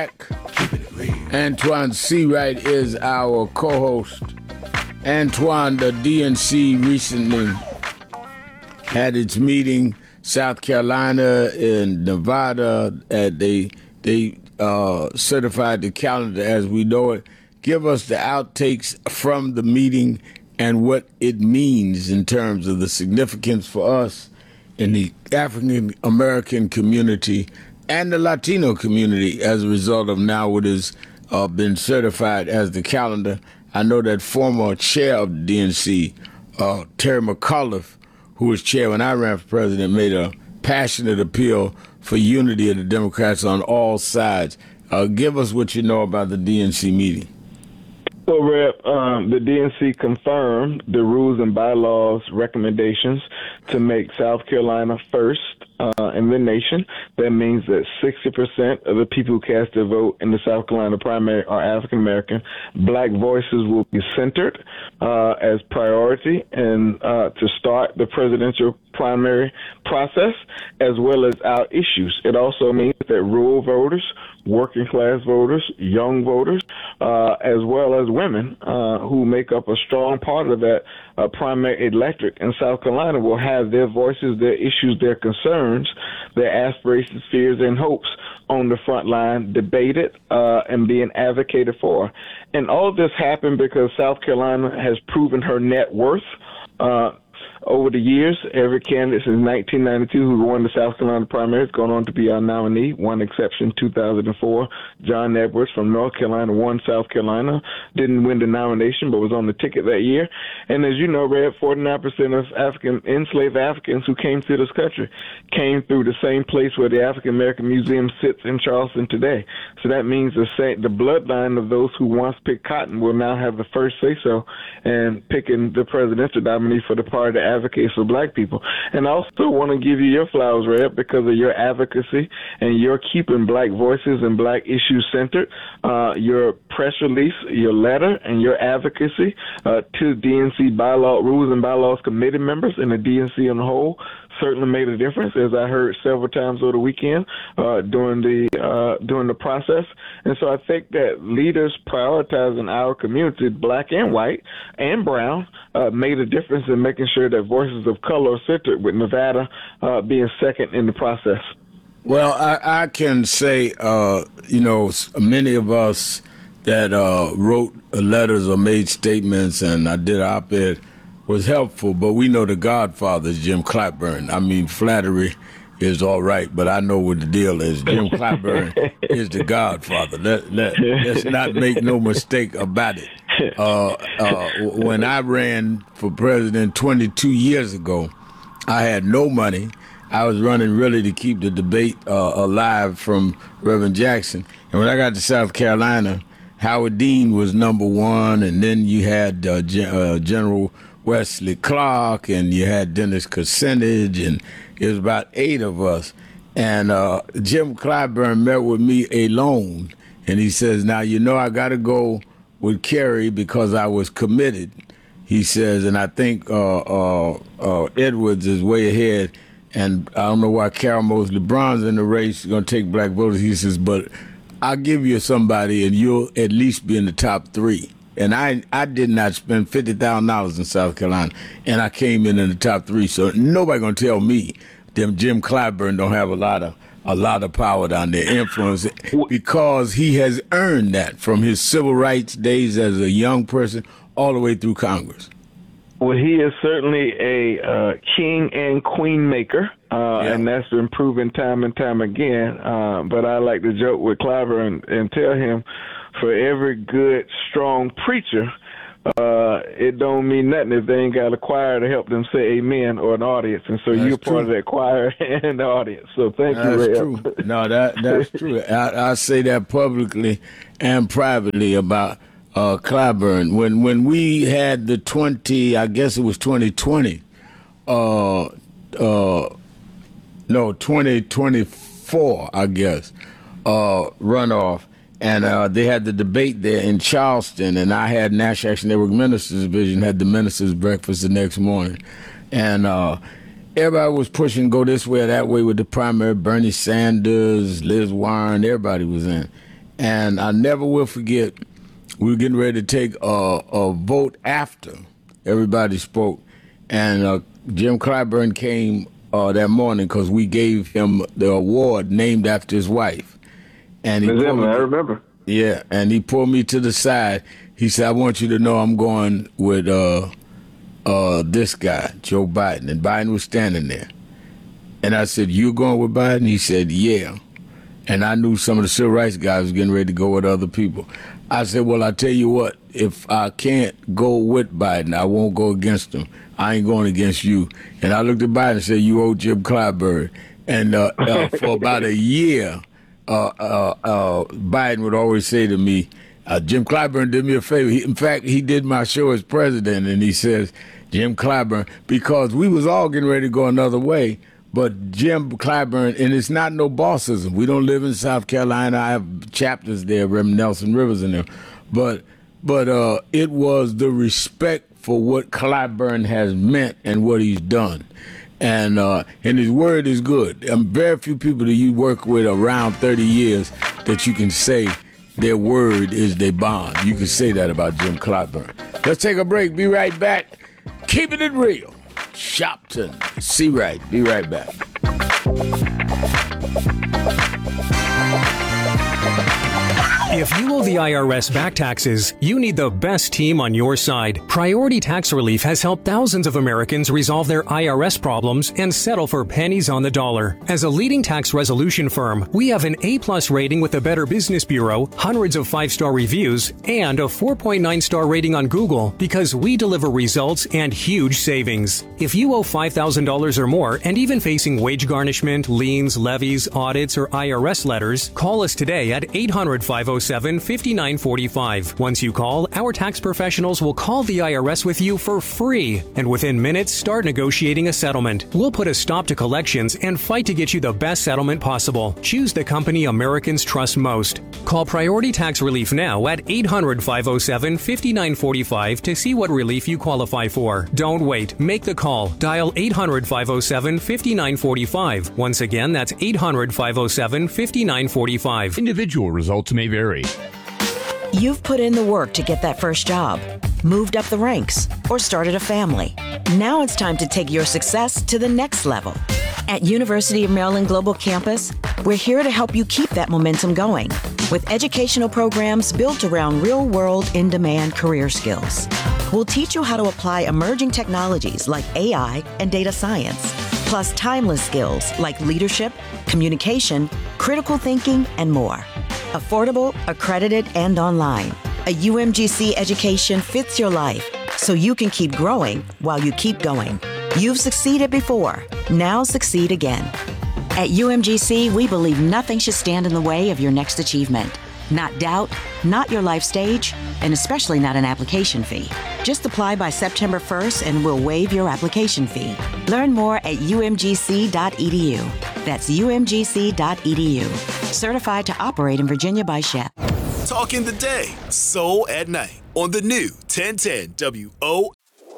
Antoine Seawright is our co-host. Antoine, the DNC recently had its meeting, South Carolina and Nevada. They certified the calendar as we know it. Give us the outtakes from the meeting and what it means in terms of the significance for us in the African American community and the Latino community as a result of now what has been certified as the calendar. I know that former chair of the DNC, Terry McAuliffe, who was chair when I ran for president, made a passionate appeal for unity of the Democrats on all sides. Give us what you know about the DNC meeting. Well, Rep, the DNC confirmed the rules and bylaws recommendations to make South Carolina first in the nation. That means that 60% of the people who cast their vote in the South Carolina primary are African American. Black voices will be centered as priority and to start the presidential primary process, as well as our issues. It also means that rural voters, working class voters, young voters, as well as women who make up a strong part of that primary electorate in South Carolina will have their voices, their issues, their concerns, their aspirations, fears, and hopes on the front line, debated and being advocated for. And all of this happened because South Carolina has proven her net worth. Over the years, every candidate since 1992 who won the South Carolina primary has gone on to be our nominee. One exception, 2004, John Edwards from North Carolina won South Carolina, didn't win the nomination but was on the ticket that year. And as you know, Red, 49% of enslaved Africans who came to this country came through the same place where the African American Museum sits in Charleston today. So that means the bloodline of those who once picked cotton will now have the first say-so in picking the presidential nominee for the party to advocate for black people. And I also want to give you your flowers, Red, because of your advocacy and your keeping black voices and black issues centered. Your press release, your letter, and your advocacy to DNC rules and bylaws committee members and the DNC on the whole certainly made a difference, as I heard several times over the weekend during the process. And so I think that leaders prioritizing our community, black and white and brown, made a difference in making sure that voices of color are centered, with Nevada being second in the process. Well, I can say, many of us that wrote letters or made statements, and I did an op-ed, was helpful, but we know the Godfather is Jim Clyburn. I mean, flattery is all right, but I know what the deal is. Jim Clyburn is the Godfather. Let's not make no mistake about it. When I ran for president 22 years ago, I had no money. I was running really to keep the debate alive from Reverend Jackson. And when I got to South Carolina, Howard Dean was number one, and then you had General Wesley Clark, and you had Dennis Kucinich, and it was about 8 of us. And Jim Clyburn met with me alone, and he says, now, I got to go with Kerry because I was committed. He says, and I think Edwards is way ahead, and I don't know why Carol Mosley Brown's in the race, going to take black voters. He says, but I'll give you somebody, and you'll at least be in the top 3. And I did not spend $50,000 in South Carolina, and I came in the top 3. So nobody gonna tell me them Jim Clyburn don't have a lot of power down there, influence, because he has earned that from his civil rights days as a young person all the way through Congress. Well, he is certainly a king and queen maker, and that's been proven time and time again. But I like to joke with Clyburn and tell him, for every good, strong preacher, it don't mean nothing if they ain't got a choir to help them say amen or an audience. And so you're part of that choir and the audience. So thank you, Ray. That's true. No, that's true. I say that publicly and privately about Clyburn. When we had the 2020, 2024, I guess, runoff. And they had the debate there in Charleston, and I had National Action Network Ministers Division, had the ministers' breakfast the next morning. And everybody was pushing go this way or that way with the primary. Bernie Sanders, Liz Warren, everybody was in. And I never will forget, we were getting ready to take a vote after everybody spoke. And Jim Clyburn came that morning because we gave him the award named after his wife. And I remember. Yeah, and he pulled me to the side. He said, I want you to know I'm going with this guy, Joe Biden. And Biden was standing there. And I said, you going with Biden? He said, yeah. And I knew some of the civil rights guys was getting ready to go with other people. I said, well, I tell you what, if I can't go with Biden, I won't go against him. I ain't going against you. And I looked at Biden and said, you owe Jim Clyburn. And for about a year, Biden would always say to me, Jim Clyburn did me a favor. In fact, he did my show as president, and he says, Jim Clyburn, because we was all getting ready to go another way, but Jim Clyburn, and it's not no bossism. We don't live in South Carolina. I have chapters there, Reverend Nelson Rivers in there. But it was the respect for what Clyburn has meant and what he's done. And his word is good. Very few people that you work with around 30 years that you can say their word is their bond. You can say that about Jim Clyburn. Let's take a break. Be right back. Keeping it real. Shopton. See right. Be right back. If you owe the IRS back taxes, you need the best team on your side. Priority Tax Relief has helped thousands of Americans resolve their IRS problems and settle for pennies on the dollar. As a leading tax resolution firm, we have an A+ rating with the Better Business Bureau, hundreds of 5-star reviews, and a 4.9-star rating on Google because we deliver results and huge savings. If you owe $5,000 or more and even facing wage garnishment, liens, levies, audits, or IRS letters, call us today at 800-507-5945. Once you call, our tax professionals will call the IRS with you for free, and within minutes start negotiating a settlement. We'll put a stop to collections and fight to get you the best settlement possible. Choose the company Americans trust most. Call Priority Tax Relief now at 800-507-5945 to see what relief you qualify for. Don't wait. Make the call. Dial 800-507-5945. Once again, that's 800-507-5945. Individual results may vary. You've put in the work to get that first job, moved up the ranks, or started a family. Now it's time to take your success to the next level. At University of Maryland Global Campus, we're here to help you keep that momentum going with educational programs built around real-world, in-demand career skills. We'll teach you how to apply emerging technologies like AI and data science, plus timeless skills like leadership, communication, critical thinking, and more. Affordable, accredited, and online. A UMGC education fits your life, so you can keep growing while you keep going. You've succeeded before. Now succeed again. At UMGC, we believe nothing should stand in the way of your next achievement. Not doubt, not your life stage, and especially not an application fee. Just apply by September 1st and we'll waive your application fee. Learn more at umgc.edu. That's umgc.edu. Certified to operate in Virginia by SHEP. Talk in the day, soul at night on the new 1010 WO.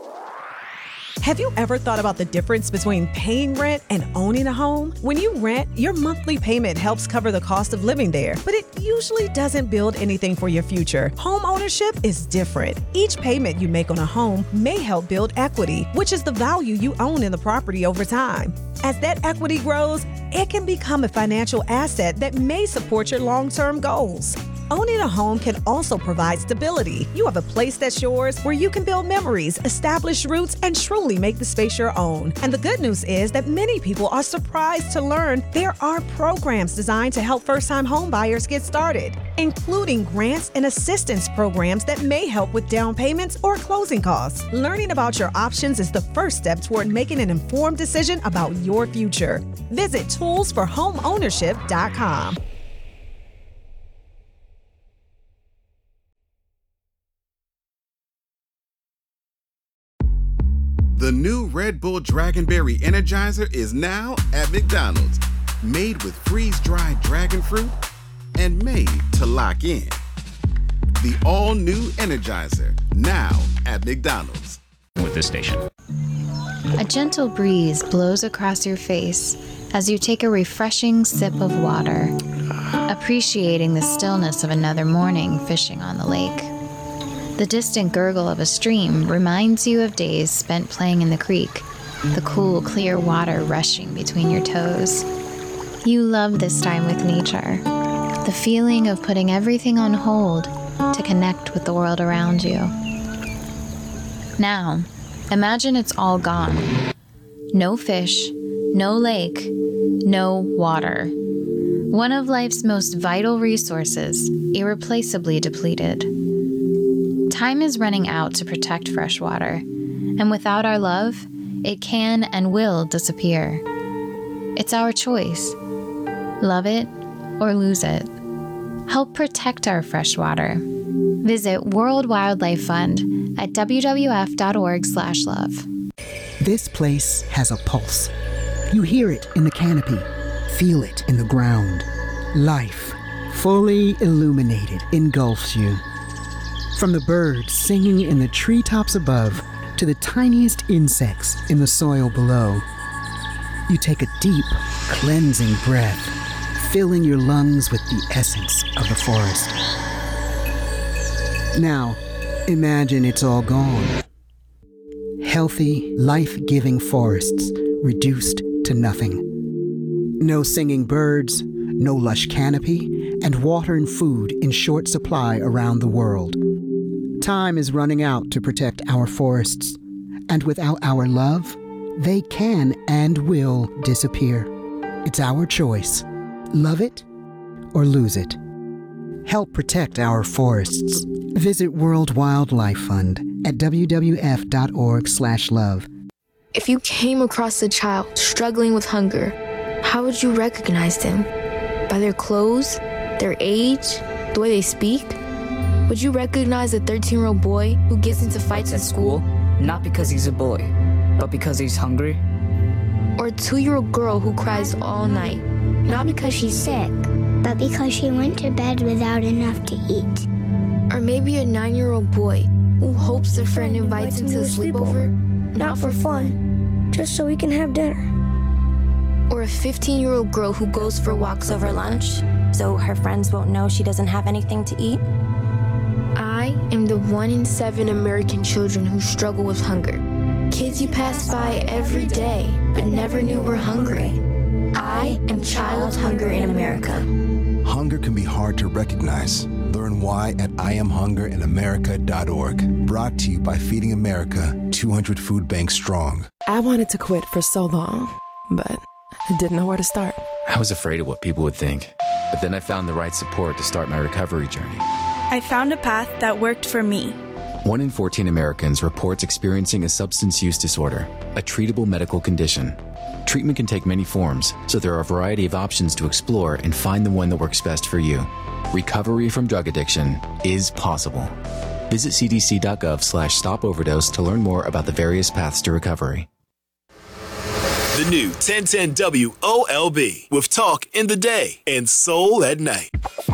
Have you ever thought about the difference between paying rent and owning a home? When you rent, your monthly payment helps cover the cost of living there, but it usually doesn't build anything for your future. Home ownership is different. Each payment you make on a home may help build equity, which is the value you own in the property over time. As that equity grows, it can become a financial asset that may support your long-term goals. Owning a home can also provide stability. You have a place that's yours where you can build memories, establish roots, and truly make the space your own. And the good news is that many people are surprised to learn there are programs designed to help first-time home buyers get started, including grants and assistance programs that may help with down payments or closing costs. Learning about your options is the first step toward making an informed decision about your future. Visit toolsforhomeownership.com. The new Red Bull Dragonberry Energizer is now at McDonald's. Made with freeze-dried dragon fruit and made to lock in. The all-new Energizer, now at McDonald's. With this station. A gentle breeze blows across your face as you take a refreshing sip of water. appreciating the stillness of another morning fishing on the lake. The distant gurgle of a stream reminds you of days spent playing in the creek, the cool, clear water rushing between your toes. You love this time with nature, the feeling of putting everything on hold to connect with the world around you. Now, imagine it's all gone. No fish, no lake, no water. One of life's most vital resources, irreplaceably depleted. Time is running out to protect fresh water, and without our love, it can and will disappear. It's our choice. Love it or lose it. Help protect our fresh water. Visit World Wildlife Fund at wwf.org/love. This place has a pulse. You hear it in the canopy, feel it in the ground. Life, fully illuminated, engulfs you. From the birds singing in the treetops above to the tiniest insects in the soil below. You take a deep, cleansing breath, filling your lungs with the essence of the forest. Now, imagine it's all gone. Healthy, life-giving forests reduced to nothing. No singing birds, no lush canopy, and water and food in short supply around the world. Time is running out to protect our forests, and without our love, they can and will disappear. It's our choice. Love it or lose it. Help protect our forests. Visit World Wildlife Fund at wwf.org/love. If you came across a child struggling with hunger, how would you recognize them? By their clothes, their age, the way they speak? Would you recognize a 13-year-old boy who gets into fights at school? Not because he's a boy, but because he's hungry? Or a 2-year-old girl who cries all night? Not because she's sick, but because she went to bed without enough to eat. Or maybe a 9-year-old boy who hopes their friend invites him to a sleepover, not for fun, just so we can have dinner. Or a 15-year-old girl who goes for walks over lunch, so her friends won't know she doesn't have anything to eat. I am the 1 in 7 American children who struggle with hunger. Kids you pass by every day, but never knew were hungry. I am Child Hunger in America. Hunger can be hard to recognize. Learn why at IamHungerInAmerica.org. Brought to you by Feeding America, 200 food banks strong. I wanted to quit for so long, but I didn't know where to start. I was afraid of what people would think, but then I found the right support to start my recovery journey. I found a path that worked for me. 1 in 14 Americans reports experiencing a substance use disorder, a treatable medical condition. Treatment can take many forms, so there are a variety of options to explore and find the one that works best for you. Recovery from drug addiction is possible. Visit cdc.gov/stopoverdose to learn more about the various paths to recovery. The new 1010 WOLB with talk in the day and soul at night.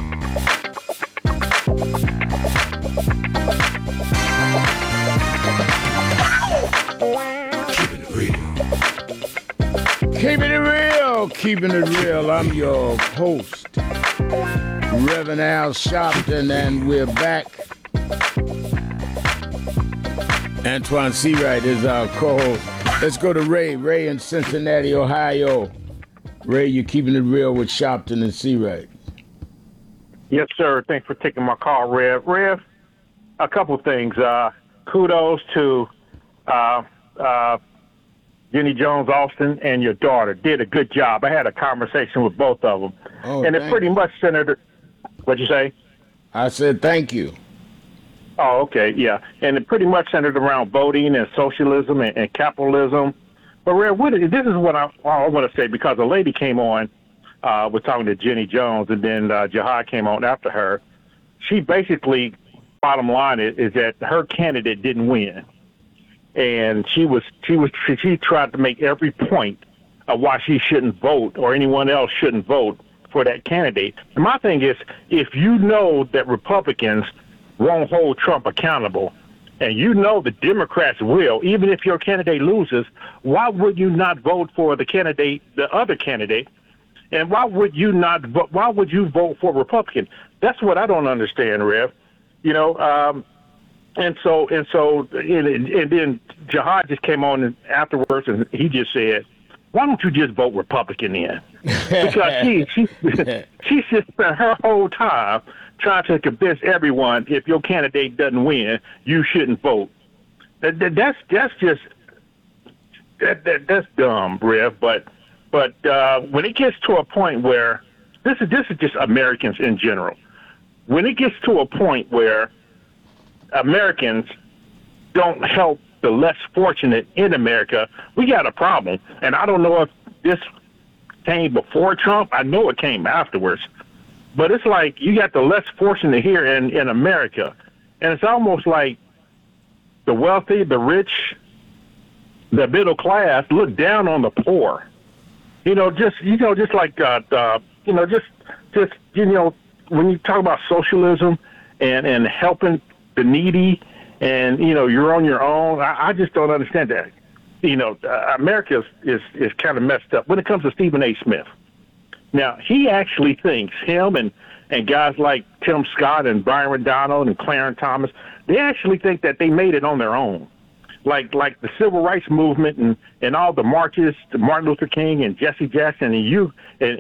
Keeping it real, keeping it real. I'm your host, Reverend Al Sharpton, and we're back. Antoine Seawright is our co-host. Let's go to Ray. Ray in Cincinnati, Ohio. Ray, you're keeping it real with Sharpton and Seawright. Yes, sir. Thanks for taking my call, Rev. Rev, a couple things. Kudos to Jenny Jones Austin and your daughter. Did a good job. I had a conversation with both of them. And it pretty much centered... What'd you say? I said thank you. Oh, okay, yeah. And it pretty much centered around voting and socialism and capitalism. But, Rev, this is what I want to say, because a lady came on, was talking to Jenny Jones, and then Jihad came on after her. She basically, bottom line is that her candidate didn't win. And she tried to make every point of why she shouldn't vote or anyone else shouldn't vote for that candidate. And my thing is, if you know that Republicans won't hold Trump accountable, and you know the Democrats will, even if your candidate loses, why would you not vote for the other candidate, And why would you not? Why would you vote for Republican? That's what I don't understand, Rev. You know, and then Jihad just came on afterwards, and he just said, "Why don't you just vote Republican then?" Because she just spent her whole time trying to convince everyone if your candidate doesn't win, you shouldn't vote. That's dumb, Rev. But when it gets to a point where this is just Americans in general. When it gets to a point where Americans don't help the less fortunate in America, we got a problem. And I don't know if this came before Trump. I know it came afterwards. But it's like you got the less fortunate here in America. And it's almost like the wealthy, the rich, the middle class look down on the poor. Just like when you talk about socialism and helping the needy, and you're on your own. I just don't understand that. America is kind of messed up when it comes to Stephen A. Smith. Now he actually thinks him and guys like Tim Scott and Byron Donald and Clarence Thomas, they actually think that they made it on their own. Like the civil rights movement and all the marches to Martin Luther King and Jesse Jackson and you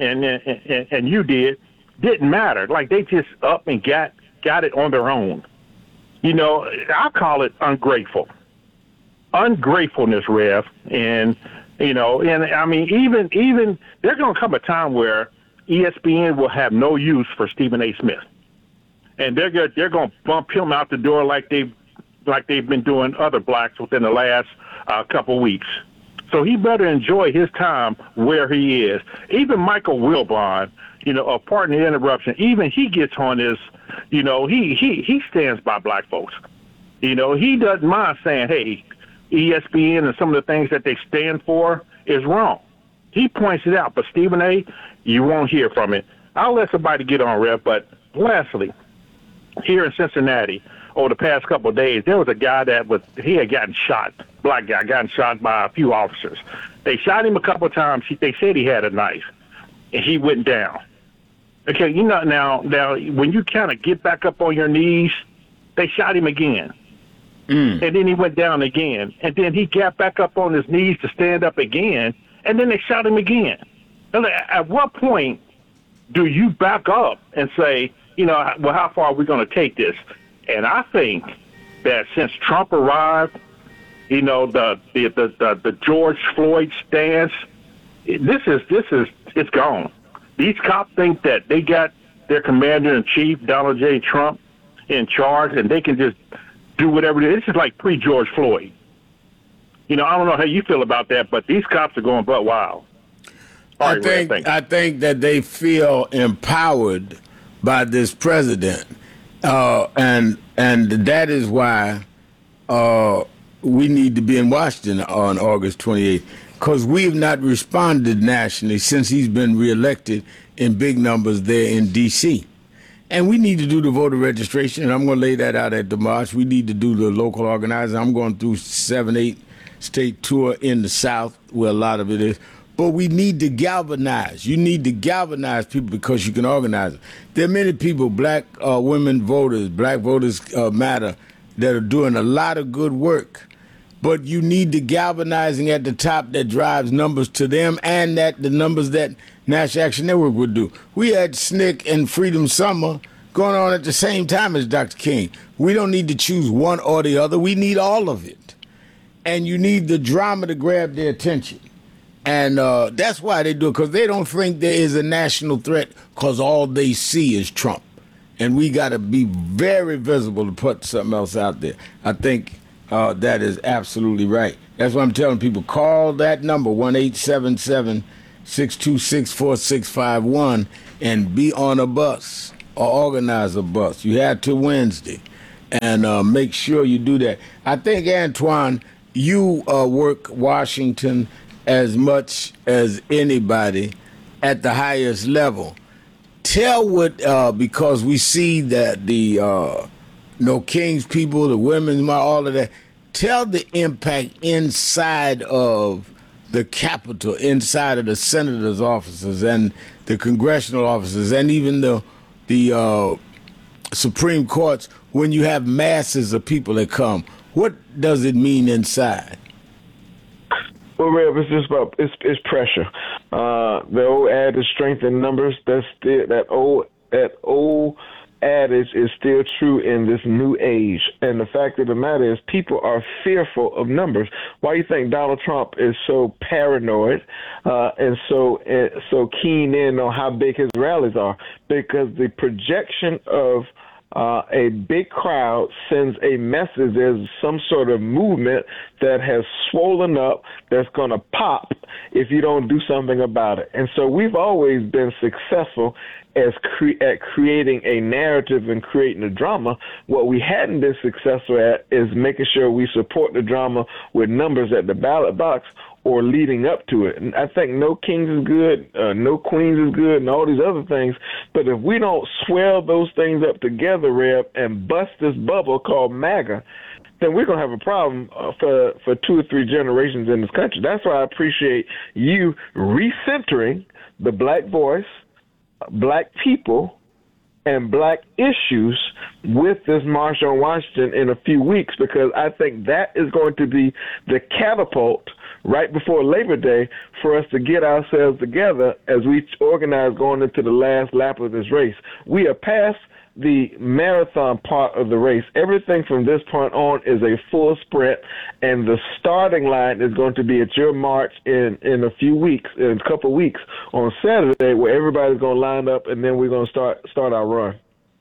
didn't matter. Like they just up and got it on their own. I call it ungratefulness, Rev. And I mean, even there's going to come a time where ESPN will have no use for Stephen A. Smith, and they're going to bump him out the door like they've been doing other blacks within the last couple of weeks. So he better enjoy his time where he is. Even Michael Wilbon, pardon the interruption, even he gets on this, he stands by black folks. He doesn't mind saying, hey, ESPN and some of the things that they stand for is wrong. He points it out, but Stephen A., you won't hear from it. I'll let somebody get on, Rev, but lastly, here in Cincinnati, over the past couple of days, there was a guy he had gotten shot, black guy, gotten shot by a few officers. They shot him a couple of times. They said he had a knife, and he went down. Okay, now when you kind of get back up on your knees, they shot him again. And then he went down again. And then he got back up on his knees to stand up again, and then they shot him again. At what point do you back up and say, well, how far are we going to take this? And I think that since Trump arrived, the George Floyd stance, it's gone. These cops think that they got their commander-in-chief, Donald J. Trump, in charge, and they can just do whatever it is. This is like pre-George Floyd. I don't know how you feel about that, but these cops are going butt wild. I think that they feel empowered by this president, and that is why we need to be in Washington on August 28th, because we have not responded nationally since he's been reelected in big numbers there in D.C. And we need to do the voter registration, and I'm going to lay that out at the march. We need to do the local organizing. I'm going through 7-8 state tour in the South, where a lot of it is. But we need to galvanize. You need to galvanize people because you can organize them. There are many people, black women voters, black voters matter, that are doing a lot of good work. But you need the galvanizing at the top that drives numbers to them, and that the numbers that National Action Network would do. We had SNCC and Freedom Summer going on at the same time as Dr. King. We don't need to choose one or the other. We need all of it. And you need the drama to grab their attention. And that's why they do it, because they don't think there is a national threat, because all they see is Trump. And we got to be very visible to put something else out there. I think that is absolutely right. That's why I'm telling people, call that number, 1-877-626-4651, and be on a bus or organize a bus. You have till Wednesday. And make sure you do that. I think, Antoine, you work Washington as much as anybody at the highest level. Tell what, because we see that the King's people, the women's, all of that, tell the impact inside of the Capitol, inside of the senators' offices and the congressional offices, and even the Supreme Courts, when you have masses of people that come, what does it mean inside? Well, Rev, it's just about it's pressure. The old adage, strength in numbers. That's still that old adage is still true in this new age. And the fact of the matter is, people are fearful of numbers. Why do you think Donald Trump is so paranoid and so keen in on how big his rallies are? Because the projection of a big crowd sends a message. There's some sort of movement that has swollen up that's going to pop if you don't do something about it. And so we've always been successful at creating a narrative and creating a drama. What we hadn't been successful at is making sure we support the drama with numbers at the ballot box or leading up to it. And I think no kings is good, no queens is good, and all these other things. But if we don't swell those things up together, Reb, and bust this bubble called MAGA, then we're going to have a problem for 2 or 3 generations in this country. That's why I appreciate you recentering the black voice, black people, and black issues with this March on Washington in a few weeks, because I think that is going to be the catapult right before Labor Day for us to get ourselves together as we organize going into the last lap of this race. We are past the marathon part of the race. Everything from this point on is a full sprint, and the starting line is going to be at your march in a few weeks, in a couple of weeks on Saturday, where everybody's going to line up, and then we're going to start our run.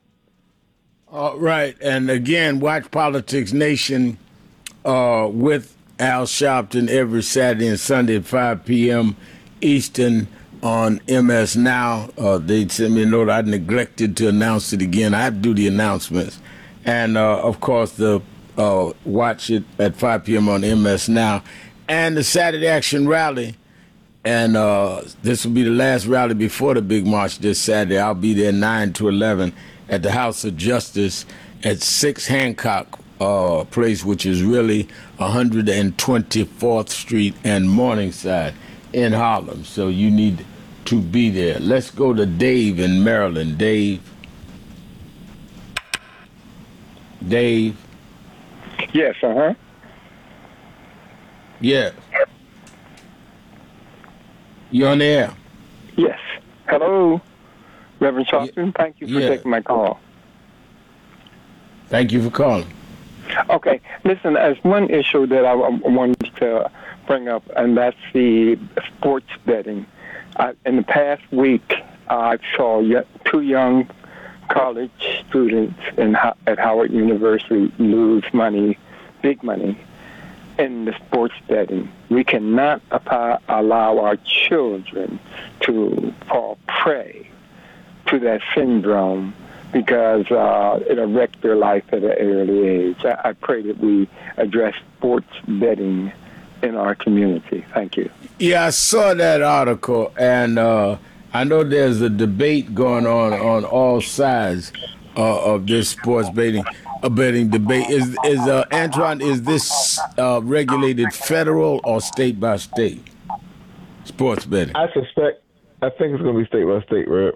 Right, and again, watch Politics Nation with Al Sharpton every Saturday and Sunday at 5 p.m. Eastern on MS Now. They sent me a note. I neglected to announce it again. I have to do the announcements. And, of course, the watch it at 5 p.m. on MS Now. And the Saturday Action Rally. And this will be the last rally before the big march this Saturday. I'll be there 9 to 11 at the House of Justice at 6 Hancock Place, which is really 124th Street and Morningside in Harlem. So you need to be there. Let's go to Dave in Maryland. Dave. Yes, Yeah. You on the air? Yes. Hello, Reverend Sharpton. Thank you for taking my call. Thank you for calling. Okay. Listen, as one issue that I wanted to bring up, and that's the sports betting. In the past week, I saw 2 young college students at Howard University lose money, big money, in the sports betting. We cannot allow our children to fall prey to that syndrome, because it'll wreck their life at an early age. I pray that we address sports betting in our community. Thank you. Yeah, I saw that article, and I know there's a debate going on all sides of this sports betting debate. Is Antoine, is this regulated federal or state by state? Sports betting. I think it's going to be state by state, right?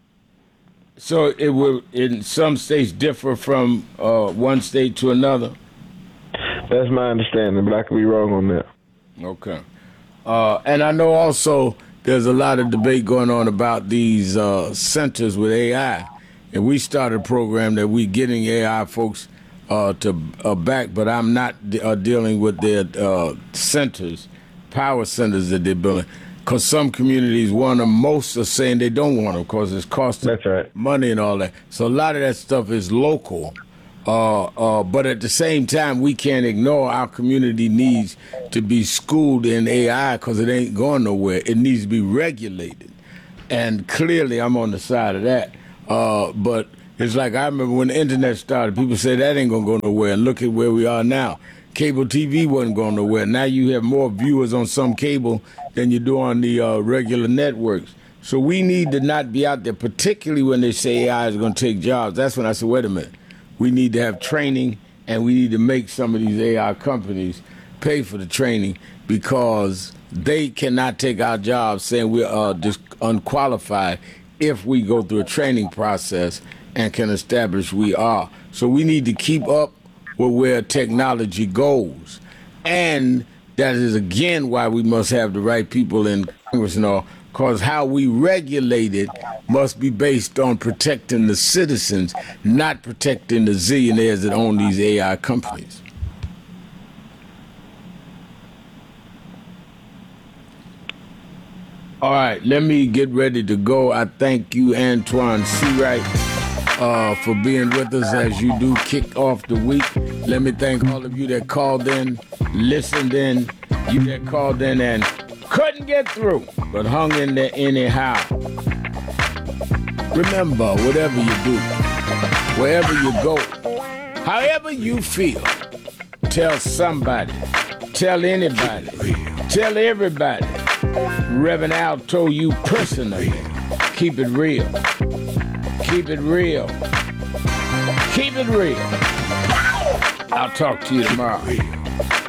So it will, in some states, differ from one state to another? That's my understanding, but I could be wrong on that. Okay. And I know also there's a lot of debate going on about these centers with AI. And we started a program that we getting AI folks to back, but I'm not dealing with their centers, power centers that they're building. Because some communities want them, most are saying they don't want them because it's costing money and all that. So a lot of that stuff is local. But at the same time, we can't ignore our community needs to be schooled in AI because it ain't going nowhere. It needs to be regulated. And clearly, I'm on the side of that. But it's like I remember when the internet started, people said that ain't going to go nowhere. And look at where we are now. Cable TV wasn't going nowhere. Now you have more viewers on some cable than you do on the regular networks. So we need to not be out there, particularly when they say AI is going to take jobs. That's when I said, wait a minute. We need to have training, and we need to make some of these AI companies pay for the training because they cannot take our jobs saying we're just unqualified if we go through a training process and can establish we are. So we need to keep up with where technology goes. And that is, again, why we must have the right people in Congress and all, because how we regulate it must be based on protecting the citizens, not protecting the zillionaires that own these AI companies. All right, let me get ready to go. I thank you, Antoine Seawright, for being with us as you do kick off the week. Let me thank all of you that called in, listened in, you that called in and couldn't get through, but hung in there anyhow. Remember, whatever you do, wherever you go, however you feel, tell somebody, tell anybody, tell everybody. Reverend Al told you personally, keep it real. Keep it real. Keep it real. I'll talk to you tomorrow.